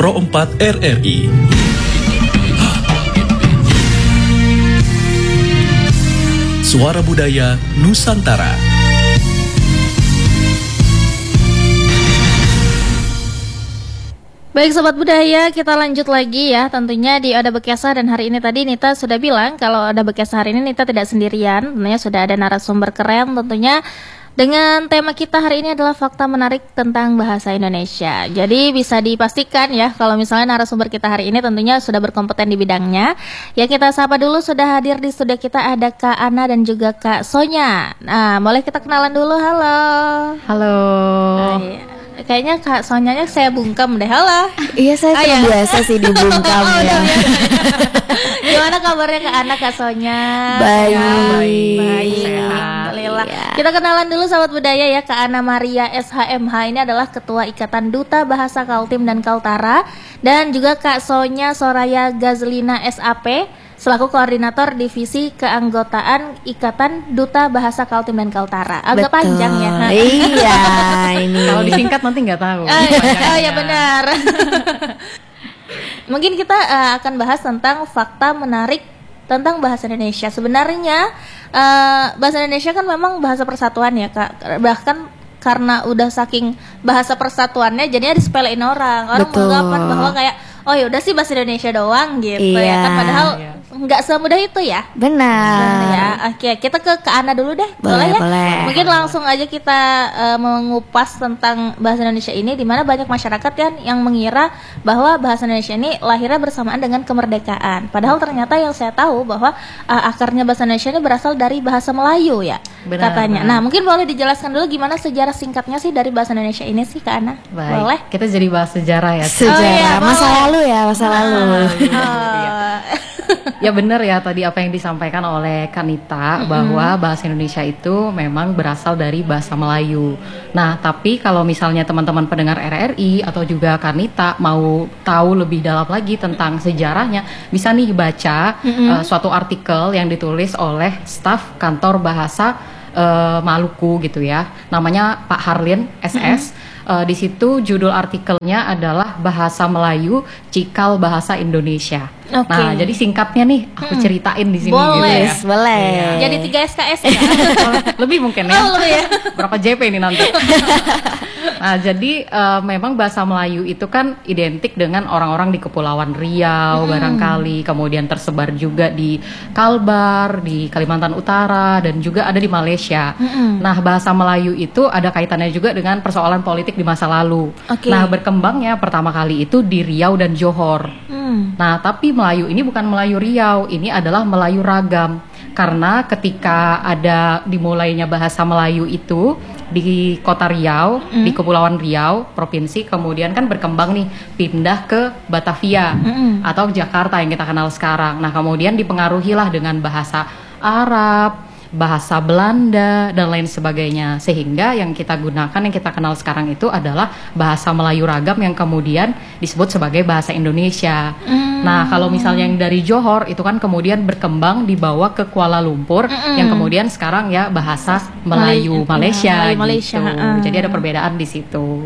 Pro 4 RRI. Suara Budaya Nusantara. Baik Sobat Budaya, kita lanjut lagi ya tentunya di Oda Bekesa. Dan hari ini tadi Nita sudah bilang kalau Oda Bekesa hari ini Nita tidak sendirian. Tentunya sudah ada narasumber keren tentunya. Dengan tema kita hari ini adalah fakta menarik tentang bahasa Indonesia. Jadi bisa dipastikan ya kalau misalnya narasumber kita hari ini tentunya sudah berkompeten di bidangnya. Ya kita sapa dulu, sudah hadir di studio kita ada Kak Ana dan juga Kak Sonya. Nah boleh kita kenalan dulu, halo. Halo. Kayaknya Kak Sonyanya saya bungkam deh, halo. Iya saya terbiasa sih dibungkam ya. Gimana kabarnya Kak Ana, Kak Sonya? Baik. Alhamdulillah. Kita kenalan dulu Sahabat Budaya ya. Kak Ana Maria SHMH ini adalah Ketua Ikatan Duta Bahasa Kaltim dan Kaltara. Dan juga Kak Sonya Soraya Gazlina SAP selaku Koordinator Divisi Keanggotaan Ikatan Duta Bahasa Kaltim dan Kaltara. Agak panjang ya. Iya, ini. Kalau disingkat nanti nggak tahu. Oh ya benar. Mungkin kita akan bahas tentang fakta menarik tentang bahasa Indonesia. Sebenarnya bahasa Indonesia kan memang bahasa persatuan ya Kak. Bahkan karena udah saking bahasa persatuannya jadinya disepelein orang. Orang menganggap bahwa kayak oh ya udah sih bahasa Indonesia doang gitu ya kan, padahal nggak semudah itu ya. Benar. Ya, oke, kita ke Ana dulu deh. Boleh ya? Mungkin langsung aja kita mengupas tentang bahasa Indonesia ini, di mana banyak masyarakat kan yang mengira bahwa bahasa Indonesia ini lahirnya bersamaan dengan kemerdekaan. Padahal ternyata yang saya tahu bahwa akarnya bahasa Indonesia ini berasal dari bahasa Melayu ya. Benar, katanya. benar. Nah, mungkin boleh dijelaskan dulu gimana sejarah singkatnya sih dari bahasa Indonesia ini sih Kak Ana? Baik. Boleh? Kita jadi bahas sejarah ya. Sejarah masa lalu ya, masa lalu. Ya benar ya tadi apa yang disampaikan oleh Kanita bahwa bahasa Indonesia itu memang berasal dari bahasa Melayu. Nah, tapi kalau misalnya teman-teman pendengar RRI atau juga Kanita mau tahu lebih dalam lagi tentang sejarahnya, bisa nih baca suatu artikel yang ditulis oleh staf kantor bahasa Maluku gitu ya. Namanya Pak Harlin SS. Di situ judul artikelnya adalah Bahasa Melayu Cikal Bahasa Indonesia. Nah, jadi singkatnya nih aku ceritain di sini gitu ya. Boleh. Jadi 3 SKS ya. Lebih mungkin ya. Oh, lebih ya. Berapa JP ini nanti? Nah, jadi memang bahasa Melayu itu kan identik dengan orang-orang di Kepulauan Riau barangkali, kemudian tersebar juga di Kalbar, di Kalimantan Utara, dan juga ada di Malaysia. Nah, bahasa Melayu itu ada kaitannya juga dengan persoalan politik di masa lalu. Nah, berkembangnya pertama kali itu di Riau dan Johor. Nah, tapi Melayu ini bukan Melayu Riau, ini adalah Melayu Ragam. Karena ketika ada dimulainya bahasa Melayu itu di kota Riau, di Kepulauan Riau, provinsi, kemudian kan berkembang nih pindah ke Batavia atau Jakarta yang kita kenal sekarang. Nah, kemudian dipengaruhilah dengan bahasa Arab, bahasa Belanda dan lain sebagainya, sehingga yang kita gunakan, yang kita kenal sekarang itu adalah bahasa Melayu Ragam yang kemudian disebut sebagai bahasa Indonesia. Nah, kalau misalnya yang dari Johor itu kan kemudian berkembang dibawa ke Kuala Lumpur, yang kemudian sekarang ya bahasa Melayu Malaysia, Malaysia gitu. Jadi ada perbedaan di situ.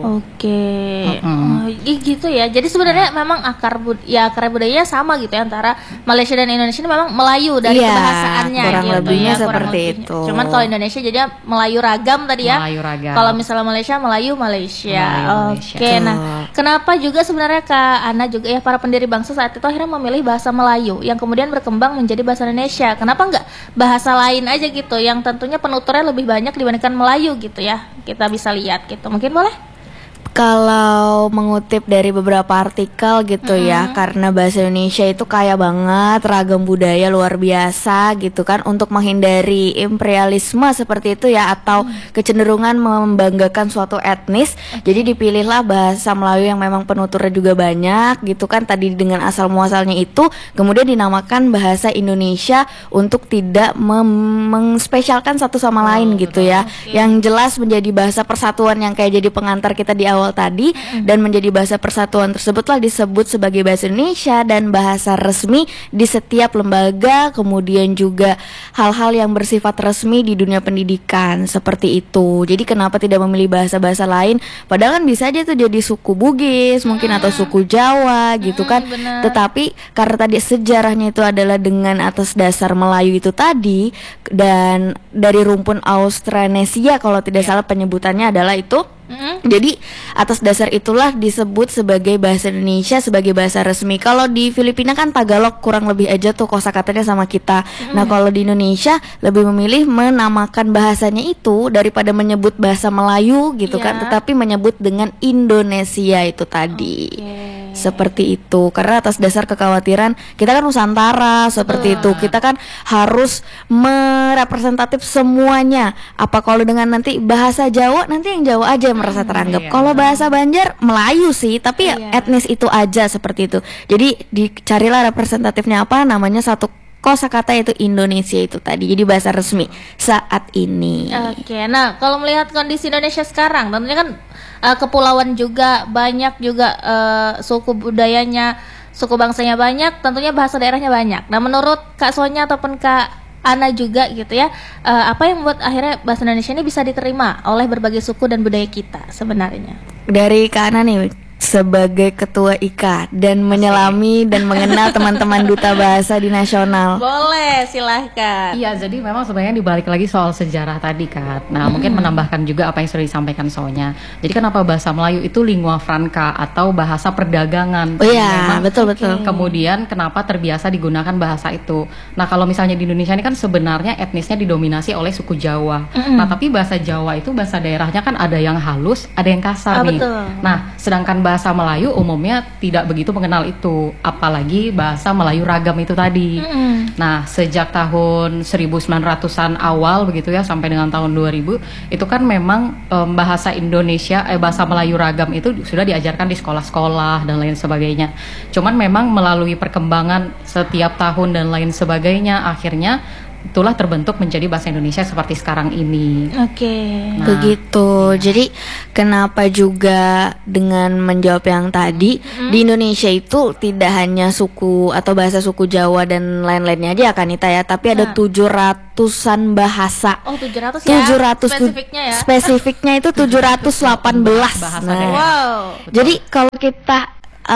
Gitu ya. Jadi sebenarnya memang akar budaya sama gitu ya antara Malaysia dan Indonesia ini memang Melayu dari kebahasaannya kurang gitu lebihnya ya. Seperti itu. Cuman kalau Indonesia jadi Melayu Ragam tadi ya. Melayu Ragam. Kalau misalnya Malaysia Melayu Malaysia. Malaysia. Oke. Nah, kenapa juga sebenarnya Kak Ana juga ya para pendiri bangsa saat itu akhirnya memilih bahasa Melayu yang kemudian berkembang menjadi bahasa Indonesia? Kenapa enggak bahasa lain aja gitu yang tentunya penuturnya lebih banyak dibandingkan Melayu gitu ya? Kita bisa lihat gitu. Mungkin boleh? Kalau mengutip dari beberapa artikel gitu ya, karena bahasa Indonesia itu kaya banget, ragam budaya luar biasa gitu kan, untuk menghindari imperialisme seperti itu ya, atau kecenderungan membanggakan suatu etnis, jadi dipilihlah bahasa Melayu yang memang penuturnya juga banyak gitu kan, tadi dengan asal muasalnya itu, kemudian dinamakan bahasa Indonesia untuk tidak mengspesialkan satu sama lain gitu ya, yang jelas menjadi bahasa persatuan yang kayak jadi pengantar kita di awal awal tadi, dan menjadi bahasa persatuan tersebutlah disebut sebagai bahasa Indonesia dan bahasa resmi di setiap lembaga, kemudian juga hal-hal yang bersifat resmi di dunia pendidikan seperti itu. Jadi kenapa tidak memilih bahasa-bahasa lain? Padahal kan bisa aja tuh jadi suku Bugis mungkin atau suku Jawa gitu kan. Benar. Tetapi karena tadi sejarahnya itu adalah dengan atas dasar Melayu itu tadi, dan dari rumpun Austronesia kalau tidak salah penyebutannya adalah itu. Jadi atas dasar itulah disebut sebagai bahasa Indonesia sebagai bahasa resmi. Kalau di Filipina kan Tagalog kurang lebih aja tuh kosakatanya sama kita. Nah kalau di Indonesia lebih memilih menamakan bahasanya itu daripada menyebut bahasa Melayu gitu kan, tetapi menyebut dengan Indonesia itu tadi. Seperti itu, karena atas dasar kekhawatiran kita kan Nusantara seperti itu, kita kan harus merepresentatif semuanya. Apa kalau dengan nanti bahasa Jawa, nanti yang Jawa aja yang merasa teranggap. Kalau bahasa Banjar Melayu sih, tapi ya etnis itu aja seperti itu. Jadi dicarilah representatifnya apa, namanya satu kosakata itu Indonesia itu tadi. Jadi bahasa resmi saat ini. Oke, nah kalau melihat kondisi Indonesia sekarang, tentunya kan kepulauan juga banyak juga, suku budayanya, suku bangsanya banyak, tentunya bahasa daerahnya banyak. Nah menurut Kak Sonya ataupun Kak Ana juga gitu ya, apa yang membuat akhirnya bahasa Indonesia ini bisa diterima oleh berbagai suku dan budaya kita sebenarnya? Dari Kak Ana nih sebagai ketua IKA dan menyelami dan mengenal teman-teman duta bahasa di nasional. Boleh, silahkan. Iya, jadi memang sebenarnya dibalik lagi soal sejarah tadi kan. Nah, mungkin menambahkan juga apa yang sudah disampaikan Sonya. Jadi kenapa bahasa Melayu itu lingua franca atau bahasa perdagangan? Oh iya, betul-betul. Kemudian kenapa terbiasa digunakan bahasa itu? Nah, kalau misalnya di Indonesia ini kan sebenarnya etnisnya didominasi oleh suku Jawa. Nah, tapi bahasa Jawa itu bahasa daerahnya kan ada yang halus, ada yang kasar nih. Betul. Nah, sedangkan bahasa Melayu umumnya tidak begitu mengenal itu, apalagi bahasa Melayu ragam itu tadi. Nah, sejak tahun 1900-an awal begitu ya sampai dengan tahun 2000 itu kan memang bahasa Indonesia bahasa Melayu ragam itu sudah diajarkan di sekolah-sekolah dan lain sebagainya. Cuman memang melalui perkembangan setiap tahun dan lain sebagainya akhirnya itulah terbentuk menjadi bahasa Indonesia seperti sekarang ini. Nah, Begitu. Jadi kenapa juga dengan menjawab yang tadi, di Indonesia itu tidak hanya suku atau bahasa suku Jawa dan lain-lainnya aja ya Kanita ya, tapi ada 700-an bahasa. Oh, 700 ya? 700 Spesifiknya ya? Spesifiknya itu 718 bahasa nah, daerah. Wow. Jadi kalau kita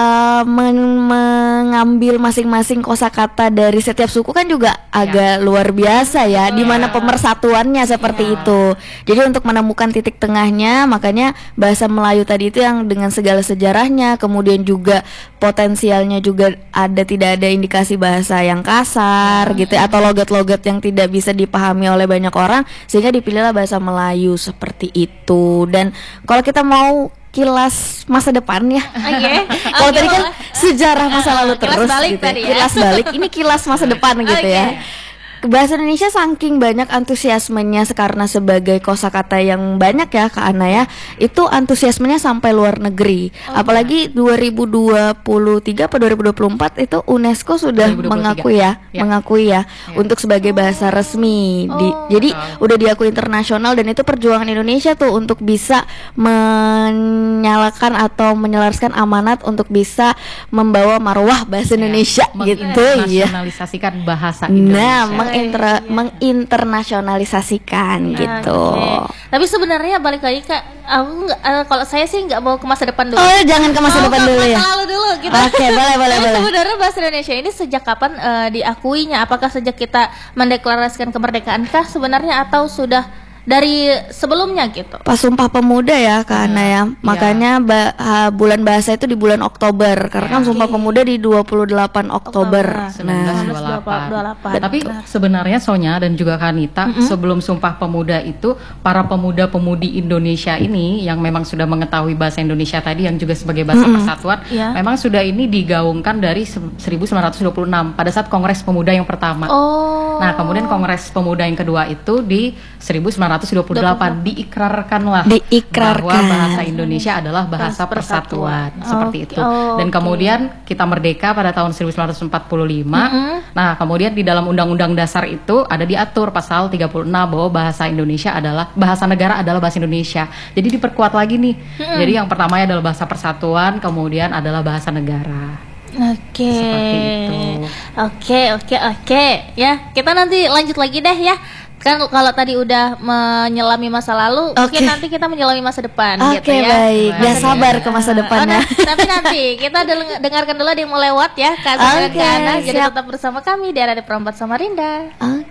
mengambil masing-masing kosakata dari setiap suku kan juga agak luar biasa ya, di mana pemersatuannya seperti itu. Jadi untuk menemukan titik tengahnya, makanya bahasa Melayu tadi itu yang dengan segala sejarahnya, kemudian juga potensialnya juga tidak ada indikasi bahasa yang kasar gitu ya, atau logat-logat yang tidak bisa dipahami oleh banyak orang, sehingga dipilihlah bahasa Melayu seperti itu. Dan kalau kita mau kilas masa depan ya. Kalau tadi kan sejarah masa lalu kilas terus balik gitu. tadi ya. Kilas balik, ini kilas masa depan gitu ya. Bahasa Indonesia saking banyak antusiasmenya karena sebagai kosakata yang banyak ya Kak Ana ya, itu antusiasmenya sampai luar negeri. Apalagi 2023 atau 2024 itu UNESCO sudah 2023. mengakui ya untuk sebagai bahasa resmi. Jadi udah diakui internasional, dan itu perjuangan Indonesia tuh untuk bisa menyalakan atau menyelaraskan amanat untuk bisa membawa marwah bahasa Indonesia gitu ya. Menginternasionalisasikan bahasa Indonesia. Menginternasionalisasikan gitu. Tapi sebenarnya balik lagi Kak, aku kalau saya sih nggak mau ke masa depan dulu. Oh, jangan ke masa depan dulu ya. Masa lalu dulu gitu. Oke, boleh. Sebenarnya bahasa Indonesia ini sejak kapan diakuinya? Apakah sejak kita mendeklarasikan kemerdekaan kah sebenarnya, atau sudah dari sebelumnya gitu? Pas Sumpah Pemuda ya Kak Ana ya. Makanya bulan bahasa itu di bulan Oktober, karena kan Sumpah Pemuda di 28 Oktober. 1928. Tapi sebenarnya Sonya dan juga Kanita, sebelum Sumpah Pemuda itu para pemuda-pemudi Indonesia ini yang memang sudah mengetahui bahasa Indonesia tadi yang juga sebagai bahasa persatuan, memang sudah ini digaungkan dari 1926 pada saat Kongres Pemuda yang pertama. Nah, kemudian Kongres Pemuda yang kedua itu di 1928 diikrarkanlah Diikrarkan. bahwa bahasa Indonesia adalah bahasa persatuan, seperti itu. Dan kemudian kita merdeka pada tahun 1945. Nah, kemudian di dalam Undang-Undang Dasar itu ada diatur pasal 36 bahwa bahasa Indonesia adalah bahasa negara adalah bahasa Indonesia. Jadi diperkuat lagi nih. Jadi yang pertama adalah bahasa persatuan, kemudian adalah bahasa negara. Oke. Seperti itu. Oke. Ya, kita nanti lanjut lagi deh ya. Kan kalau tadi udah menyelami masa lalu, mungkin nanti kita menyelami masa depan gitu ya. Baik. Gak sabar ke masa depannya. Tapi nanti kita dengarkan dulu ada yang mau lewat ya, Kak Azra dan Kak Ana. Jadi tetap bersama kami di Radio Perempat Samarinda.